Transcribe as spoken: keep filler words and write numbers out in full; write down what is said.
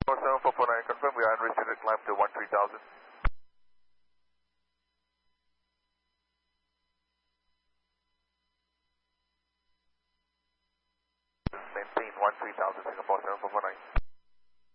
four seven four four nine, confirm we are unrestricted climb to one three thousand. Maintain one three thousand, Singapore seven four four nine.